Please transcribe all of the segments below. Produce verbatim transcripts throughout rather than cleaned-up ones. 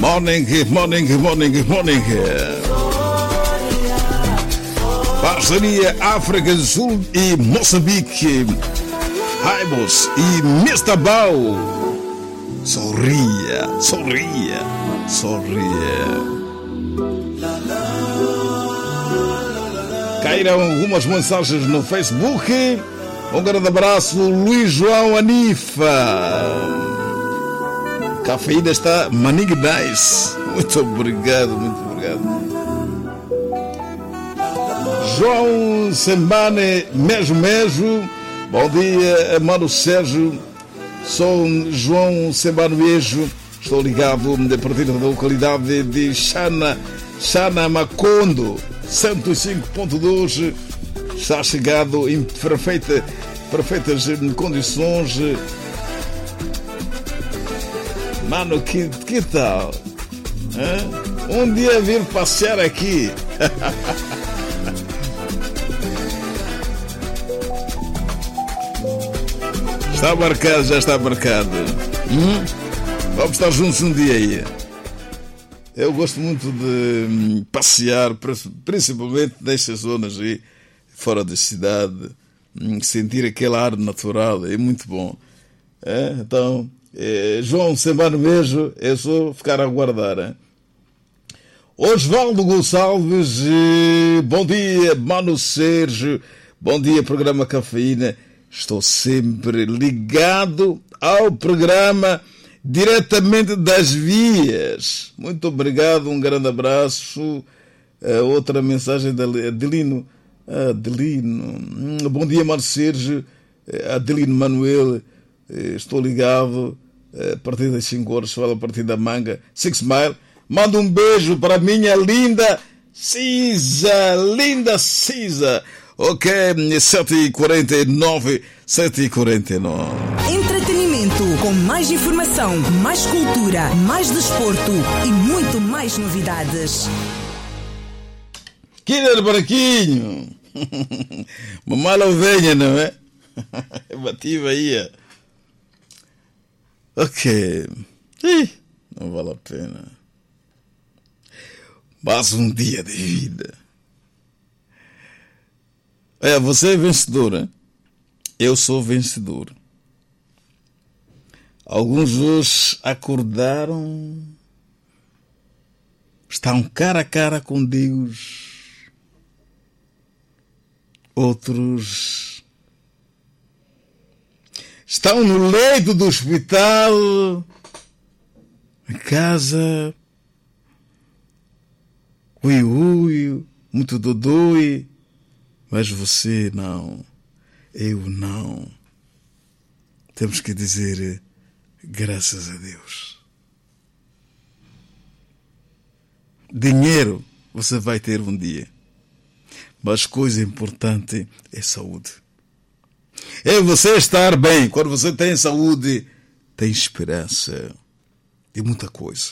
Morning, morning, morning, morning. Parceria África do Sul e Moçambique. Raibos e mister Bau. Sorria, sorria, sorria. Caíram algumas mensagens no Facebook. Um grande abraço, Luiz João Anifa. Cafeína está manig nice. Muito obrigado, muito obrigado. João Sembane Mejo Mejo. Bom dia, Mano Sérgio. Sou João Sembane Mejo. Estou ligado a partir da localidade de Xana, Xana Macondo, cento e cinco ponto dois. Está chegado em perfeita, perfeitas condições. Mano, que, que tal? Hã? Um dia vir passear aqui. Está marcado, já está marcado. Hum? Vamos estar juntos um dia aí. Eu gosto muito de passear, principalmente nestas zonas aí, fora da cidade. Sentir aquele ar natural, é muito bom. É? Então... É, João Sembano Mejo, é só ficar a aguardar. Hein? Osvaldo Gonçalves, bom dia, Mano Sérgio, bom dia, programa Cafeína. Estou sempre ligado ao programa diretamente das vias. Muito obrigado, um grande abraço. Uh, outra mensagem da Adelino. Adelino, bom dia, Mano Sérgio. Adelino Manuel. Estou ligado a partir das cinco horas, falo a partir da manga. Six Mile. Manda um beijo para a minha linda Cisa. Linda Cisa. Ok, sete e quarenta e nove. sete e quarenta e nove. Entretenimento com mais informação, mais cultura, mais desporto e muito mais novidades. Quina Baraquinho. Uma mala ovelha, não é? Bativa aí. Ok. Ih, não vale a pena. Mais um dia de vida. É, você é vencedor, hein? Eu sou vencedor. Alguns hoje acordaram, estão cara a cara com Deus. Outros estão no leito do hospital, em casa, ui, ui, muito dodói, mas você não, eu não. Temos que dizer graças a Deus. Dinheiro você vai ter um dia, mas coisa importante é saúde. É você estar bem. Quando você tem saúde, tem esperança de muita coisa.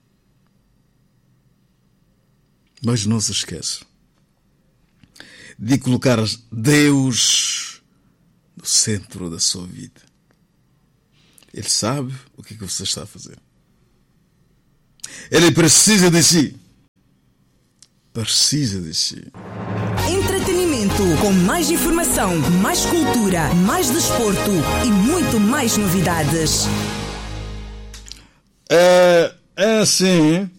Mas não se esqueça de colocar Deus no centro da sua vida. Ele sabe o que você está a fazer. Ele precisa de si. Precisa de si. Entretenimento com mais informação, mais cultura, mais desporto e muito mais novidades. É, é assim.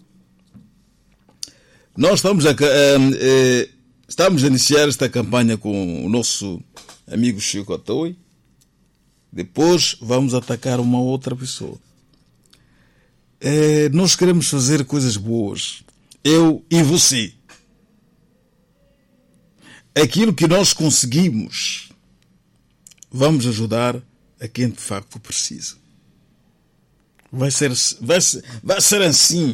Nós estamos a, é, é, estamos a iniciar esta campanha com o nosso amigo Chico Atoi. Depois vamos atacar uma outra pessoa. É, nós queremos fazer coisas boas. Eu e você. Aquilo que nós conseguimos, vamos ajudar a quem de facto precisa. Vai ser, vai ser, vai ser assim.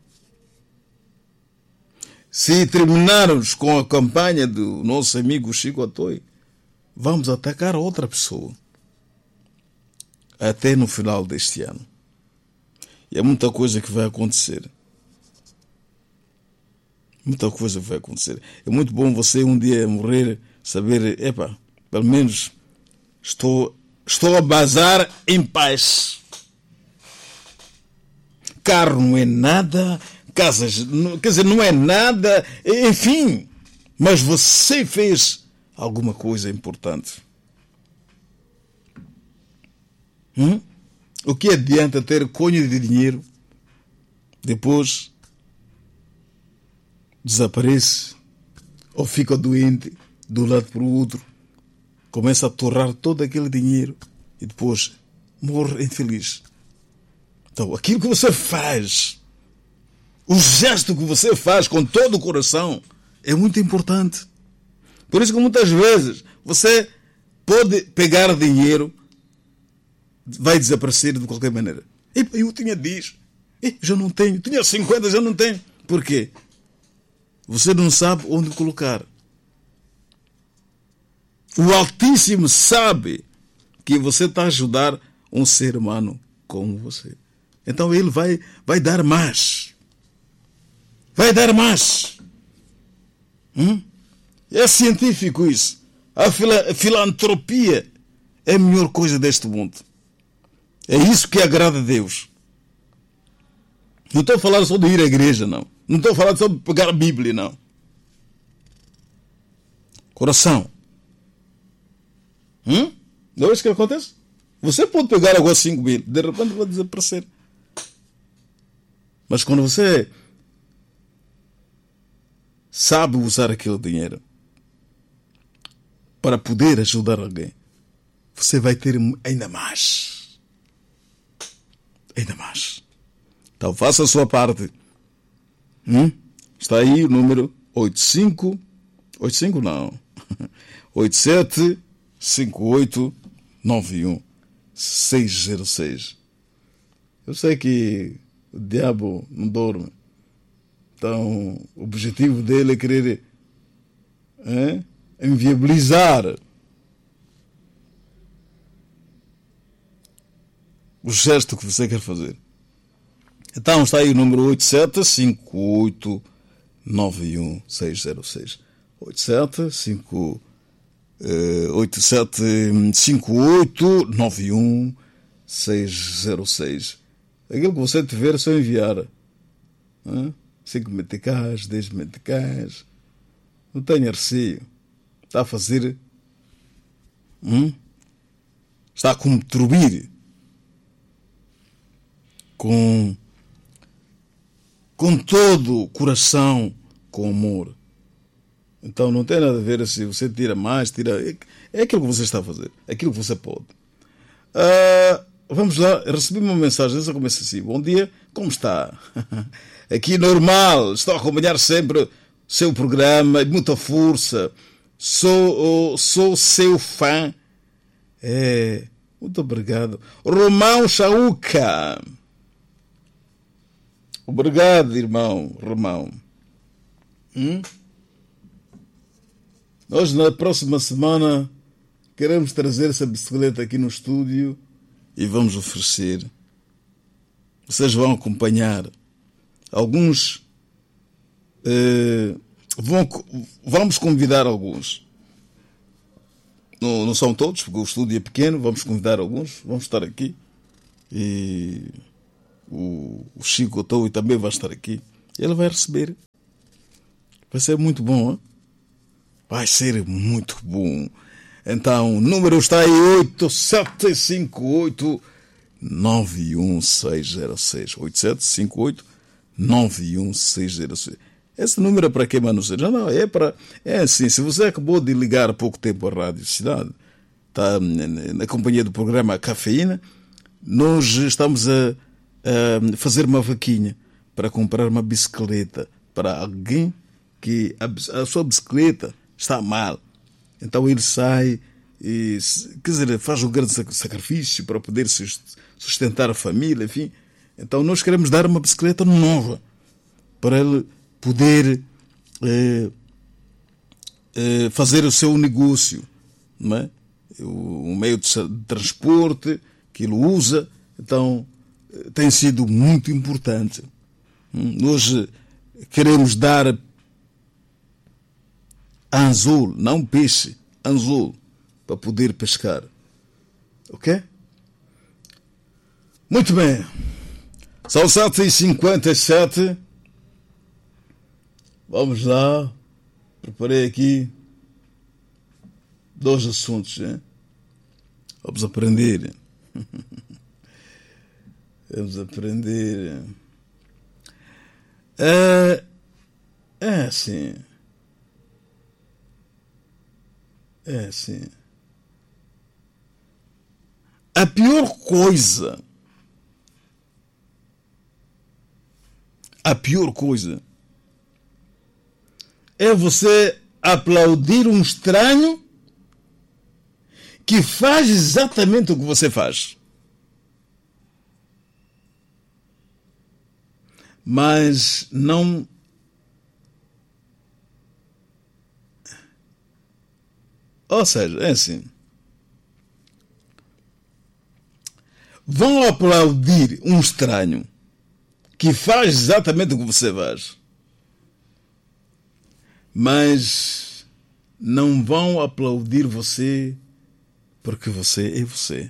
Se terminarmos com a campanha do nosso amigo Chico Atoi, vamos atacar outra pessoa. Até no final deste ano. E há muita coisa que vai acontecer. Muita coisa vai acontecer. É muito bom você um dia morrer, saber, epa, pelo menos estou, estou a bazar em paz. carro não é nada, casas, quer dizer, não é nada, enfim. Mas você fez alguma coisa importante. Hum? O que adianta ter cunho de dinheiro, depois desaparece ou fica doente de um lado para o outro, começa a torrar todo aquele dinheiro e depois morre infeliz. Então, aquilo que você faz, o gesto que você faz com todo o coração é muito importante. Por isso que muitas vezes você pode pegar dinheiro, vai desaparecer de qualquer maneira. Eu tinha dez, já não tenho. Tinha cinquenta, já não tenho. Por quê? Você não sabe onde colocar. O Altíssimo sabe que você está a ajudar um ser humano como você. Então ele vai, vai dar mais. Vai dar mais. Hum? É científico isso. A fila, filantropia é a melhor coisa deste mundo. É isso que agrada a Deus. Não estou a falar só de ir à igreja, não. Não estou a falar só de pegar a Bíblia, não. Coração. Hum? Não é isso que acontece? Você pode pegar agora cinco mil, de repente vai desaparecer. Mas quando você sabe usar aquele dinheiro para poder ajudar alguém, você vai ter ainda mais. Ainda mais. Então faça a sua parte. Hum? Está aí o número oitenta e cinco, oitenta e cinco não, oito sete cinco oito nove um seis zero seis. Eu sei que o diabo não dorme. Então o objetivo dele é querer é, inviabilizar o gesto que você quer fazer. Então está aí o número oito sete cinco oito nove um seis zero seis. oito sete cinco oito nove um seis zero seis. Aquilo que você tiver é só enviar. cinco meticais, dez meticais. Não tenha receio. Está a fazer. Hum? Está a contribuir com, com todo o coração, com amor. Então não tem nada a ver se você tira mais, tira. É aquilo que você está a fazer, é aquilo que você pode. Uh, vamos lá, recebi uma mensagem, essa começa assim: bom dia, como está? Aqui normal, estou a acompanhar sempre o seu programa, muita força, sou, sou seu fã. É, muito obrigado. Romão Chauca. Obrigado, irmão Romão. Hum? Nós, na próxima semana, queremos trazer essa bicicleta aqui no estúdio e vamos oferecer. Vocês vão acompanhar. Alguns eh, vão, vamos convidar alguns. Não, não são todos, porque o estúdio é pequeno. Vamos convidar alguns. Vamos estar aqui. E o, o Chico Otoui também vai estar aqui. Ele vai receber. Vai ser muito bom, hein? Vai ser muito bom. Então, o número está aí: oito sete cinco oito nove um seis zero seis. oito sete cinco oito nove um seis zero seis. Esse número é para quem, mano? Não, não, é para... É assim, se você acabou de ligar há pouco tempo à Rádio Cidade, está na companhia do programa Cafeína, nós estamos a, a fazer uma vaquinha para comprar uma bicicleta para alguém que a, a sua bicicleta está mal. Então ele sai e, quer dizer, faz um grande sacrifício para poder sustentar a família, enfim. Então nós queremos dar uma bicicleta nova para ele poder eh, eh, fazer o seu negócio, não é? O, o meio de transporte que ele usa. Então tem sido muito importante. Nós queremos dar anzol, não peixe, anzol, para poder pescar. Ok? Muito bem. São sete e cinquenta e sete. Vamos lá. Preparei aqui dois assuntos, né? Vamos aprender. Vamos aprender. É, é assim. É assim. A pior coisa, a pior coisa é você aplaudir um estranho que faz exatamente o que você faz. Mas não... Ou seja, é assim. Vão aplaudir um estranho que faz exatamente o que você faz, mas não vão aplaudir você porque você é você.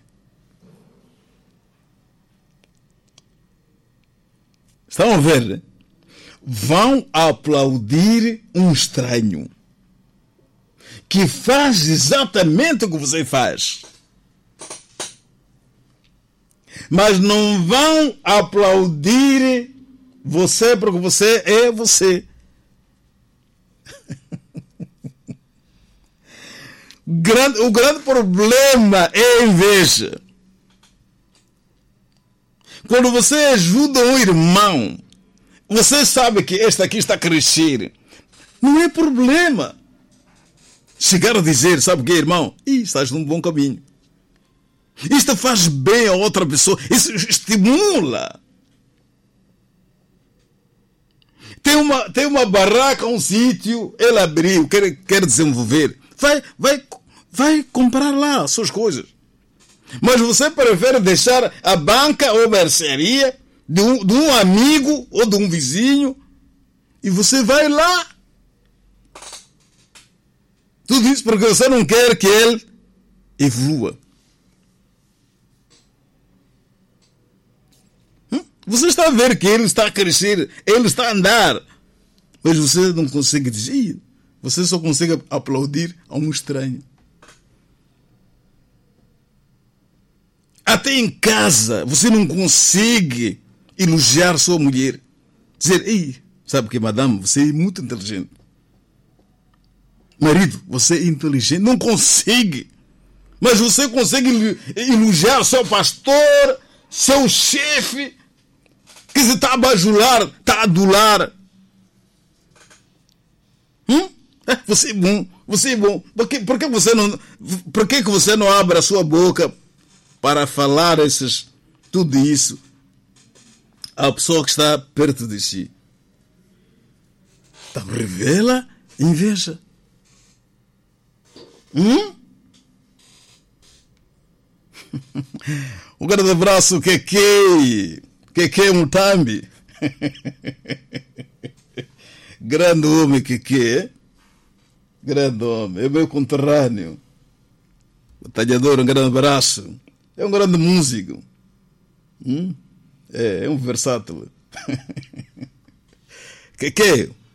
Estão a ver? Vão aplaudir um estranho que faz exatamente o que você faz, mas não vão aplaudir você porque você é você. Grande, o grande problema é a inveja. Quando você ajuda um irmão, você sabe que este aqui está a crescer, não é problema chegar a dizer, sabe o que, irmão? Ih, estás num bom caminho. Isto faz bem a outra pessoa, isso estimula. Tem uma, tem uma barraca, um sítio, ele abriu, quer, quer desenvolver. Vai, vai, vai comprar lá as suas coisas. Mas você prefere deixar a banca ou a mercearia de um, de um amigo ou de um vizinho e você vai lá. Tudo isso porque você não quer que ele evolua. Você está a ver que ele está a crescer, ele está a andar, mas você não consegue dizer, você só consegue aplaudir a um estranho. Até em casa, você não consegue elogiar sua mulher. Dizer, ei, sabe que, madame, você é muito inteligente. Marido, você é inteligente. Não consegue. Mas você consegue elogiar seu pastor, seu chefe, que se está a bajular, está a adular. Hum? Você é bom, você é bom. Por que, por que você não, por que, que você não abre a sua boca para falar esses, tudo isso à pessoa que está perto de si? Então revela inveja. Hum? Um grande abraço, Keke. Keke Mutambi. Grande homem, Keke. Grande homem. É meu conterrâneo. Batalhador, um grande abraço. É um grande músico. Hum? É, é um versátil. Keke,